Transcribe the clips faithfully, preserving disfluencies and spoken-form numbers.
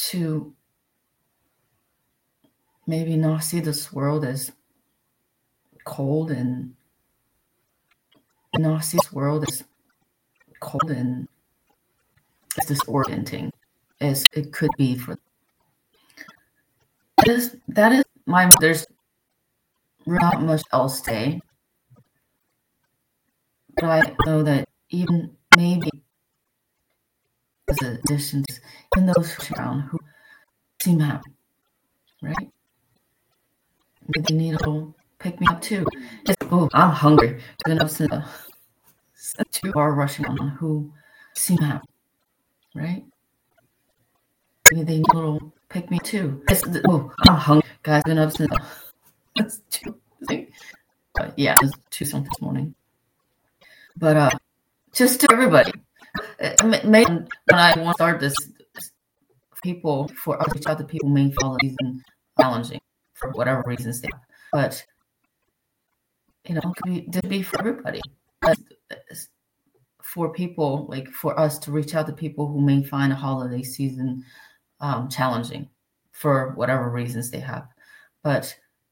to maybe not see this world as cold and not see this world as cold and as disorienting as it could be for that is that is my there's not much else to say, but I know that even maybe as a distance in those around who seem happy, right? Maybe they need a little pick me up too. Just, oh, I'm hungry. Going up to two are rushing on who seem happy, right? Maybe they need a little pick me too. Just, oh, I'm hungry. Guys, going up to that's two. But yeah, it's two something this morning. But uh, just to everybody, maybe when I want to start this, people for us to reach out to people may follow season challenging for whatever reasons they have. But you know, it could be for everybody. For people, like for us to reach out to people who may find a holiday season um, challenging for whatever reasons they have. But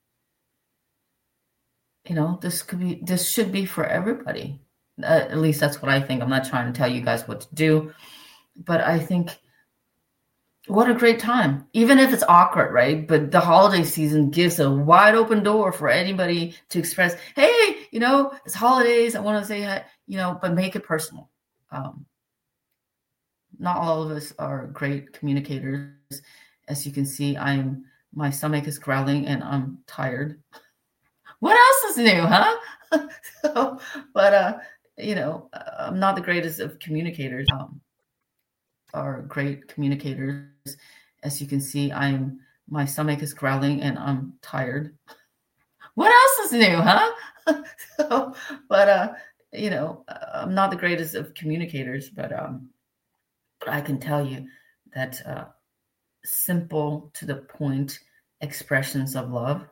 you know, this could be, this should be for everybody. Uh, at least that's what I think. I'm not trying to tell you guys what to do, but I think what a great time, even if it's awkward, right? But the holiday season gives a wide open door for anybody to express, hey, you know, it's holidays. I want to say, you know, but make it personal. Um, not all of us are great communicators. As you can see, I'm, my stomach is growling and I'm tired. What else is new, huh? so, but, uh, you know, I'm not the greatest of communicators. Um, are great communicators. As you can see, I'm, my stomach is growling and I'm tired. What else is new, huh? so, but, uh, you know, I'm not the greatest of communicators, but, um, but I can tell you that uh, simple to the point expressions of love,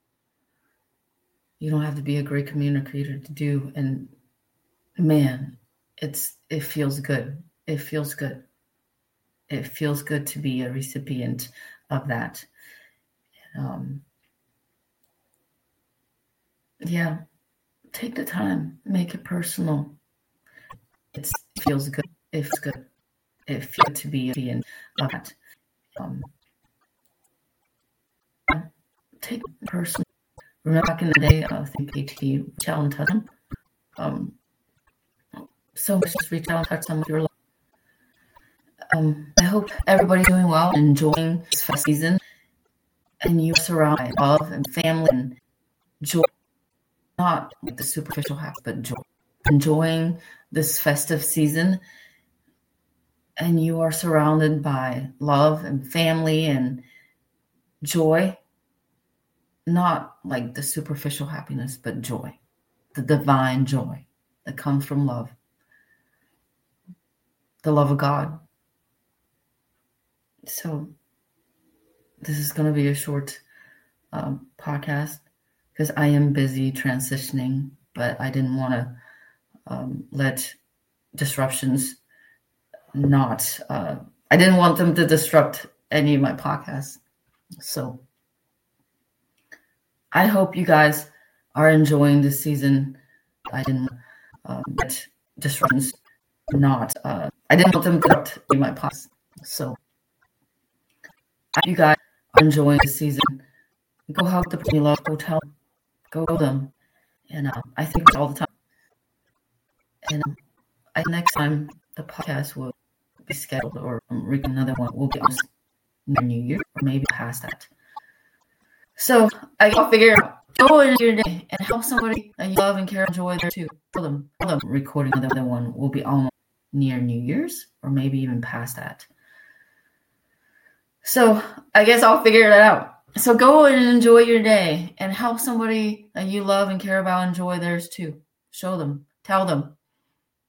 you don't have to be a great communicator to do. And man, it's, it feels good. It feels good. It feels good to be a recipient of that. Um, yeah, take the time, make it personal. It's, it feels good. It feels good. It feels good to be a recipient of that. Um, take it personal. Remember back in the day, I think H T, reach out and touch them. Um, so much just reach out and touch them with your love. Um, I hope everybody's doing well and enjoying this fest season, and you're surrounded by love and family and joy, not like the superficial half, but joy. Enjoying this festive season, and you are surrounded by love and family and joy, not like the superficial happiness, but joy, the divine joy that comes from love, the love of God. So this is going to be a short um, podcast because I am busy transitioning, but I didn't want to um, let disruptions not, uh, I didn't want them to disrupt any of my podcasts. So I hope you guys are enjoying this season. I didn't um, let disruptions not, uh, I didn't want them to disrupt any of my podcasts. So I hope you guys are enjoying this season. Go hug the people you love. Go tell them. Go tell them. And uh, I think it's all the time. And um, I, next time the podcast will be scheduled or um, another one will be on New Year or maybe past that. So I'll figure out, go into your day and help somebody that you love and care and enjoy there too. Tell them, tell them recording another one will be almost near New Year's or maybe even past that. So I guess I'll figure that out. So go and enjoy your day and help somebody that you love and care about enjoy theirs too. Show them, tell them.